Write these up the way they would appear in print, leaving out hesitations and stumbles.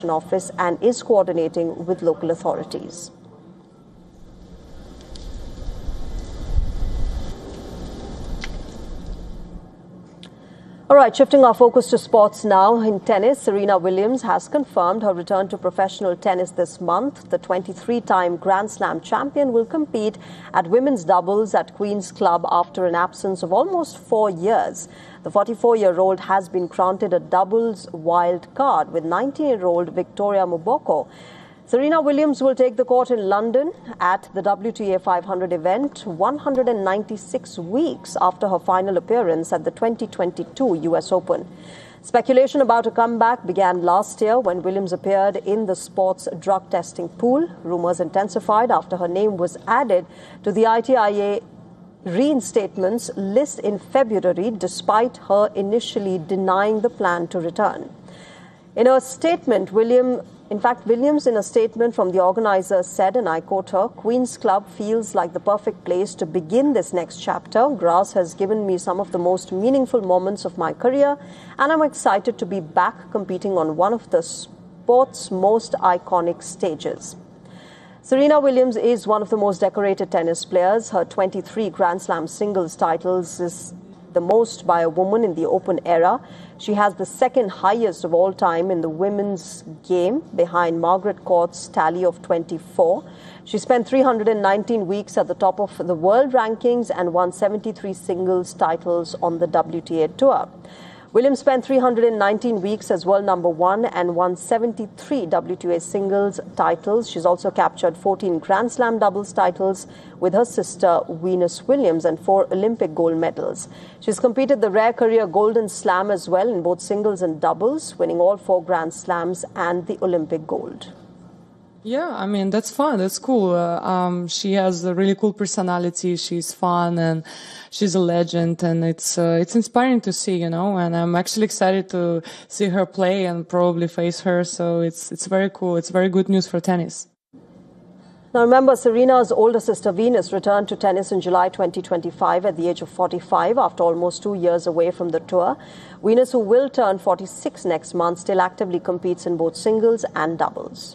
office and is coordinating with local authorities. All right, shifting our focus to sports now. In tennis, Serena Williams has confirmed her return to professional tennis this month. The 23-time Grand Slam champion will compete at women's doubles at Queen's Club after an absence of almost 4 years. The 44-year-old has been granted a doubles wild card with 19-year-old Victoria Mboko. Serena Williams will take the court in London at the WTA 500 event 196 weeks after her final appearance at the 2022 US Open. Speculation about a comeback began last year when Williams appeared in the sports drug testing pool. Rumours intensified after her name was added to the ITIA reinstatements list in February, despite her initially denying the plan to return. In a statement, Williams, in a statement from the organizer, said, and I quote her, "Queen's Club feels like the perfect place to begin this next chapter. Grass has given me some of the most meaningful moments of my career, and I'm excited to be back competing on one of the sport's most iconic stages." Serena Williams is one of the most decorated tennis players. Her 23 Grand Slam singles titles is the most by a woman in the Open era. She has the second highest of all time in the women's game, behind Margaret Court's tally of 24. She spent 319 weeks at the top of the world rankings and won 73 singles titles on the WTA Tour. Williams spent 319 weeks as world number 1 and won 73 WTA singles titles. She's also captured 14 Grand Slam doubles titles with her sister Venus Williams and 4 Olympic gold medals. She's competed the rare career Golden Slam as well in both singles and doubles, winning all 4 Grand Slams and the Olympic gold. Yeah, I mean, that's fun. That's cool. She has a really cool personality. She's fun and she's a legend, and it's inspiring to see, you know, and I'm actually excited to see her play and probably face her. So it's very cool. It's very good news for tennis. Now, remember, Serena's older sister Venus returned to tennis in July 2025 at the age of 45 after almost 2 years away from the tour. Venus, who will turn 46 next month, still actively competes in both singles and doubles.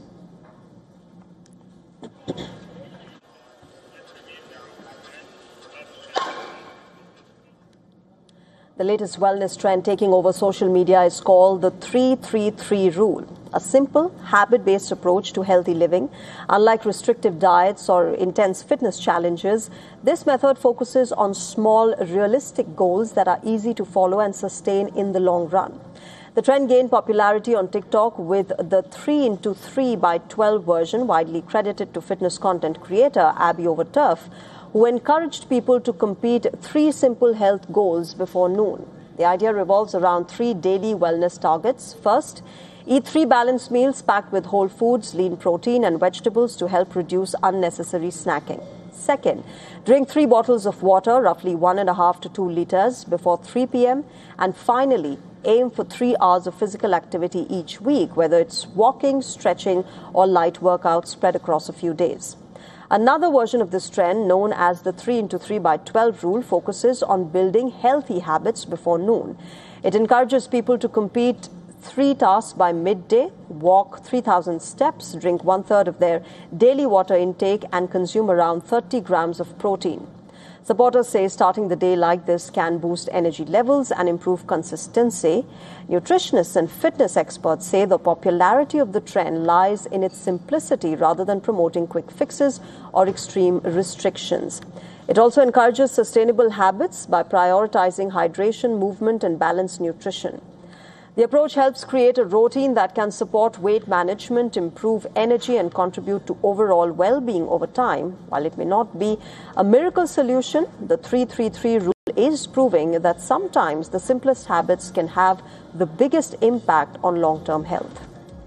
The latest wellness trend taking over social media is called the 3-3-3 rule, a simple, habit-based approach to healthy living. Unlike restrictive diets or intense fitness challenges, this method focuses on small, realistic goals that are easy to follow and sustain in the long run. The trend gained popularity on TikTok with the 3x3x12 version, widely credited to fitness content creator Abby Overturf, who encouraged people to complete 3 simple health goals before noon. The idea revolves around 3 daily wellness targets. First, eat 3 balanced meals packed with whole foods, lean protein and vegetables to help reduce unnecessary snacking. Second, drink 3 bottles of water, roughly 1.5 to 2 liters, before 3 p.m. And finally, aim for 3 hours of physical activity each week, whether it's walking, stretching or light workouts spread across a few days. Another version of this trend, known as the 3x3x12 rule, focuses on building healthy habits before noon. It encourages people to complete 3 tasks by midday, walk 3,000 steps, drink 1/3 of their daily water intake and consume around 30 grams of protein. Supporters say starting the day like this can boost energy levels and improve consistency. Nutritionists and fitness experts say the popularity of the trend lies in its simplicity rather than promoting quick fixes or extreme restrictions. It also encourages sustainable habits by prioritizing hydration, movement, and balanced nutrition. The approach helps create a routine that can support weight management, improve energy, and contribute to overall well-being over time. While it may not be a miracle solution, the 3-3-3 rule is proving that sometimes the simplest habits can have the biggest impact on long-term health.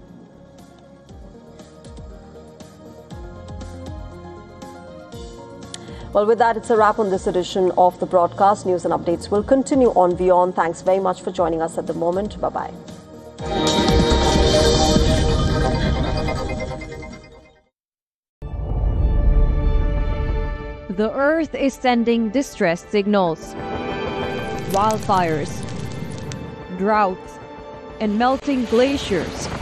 Well, with that, it's a wrap on this edition of the broadcast. News and updates will continue on WION. Thanks very much for joining us at the moment. Bye-bye. The Earth is sending distress signals. Wildfires, droughts, and melting glaciers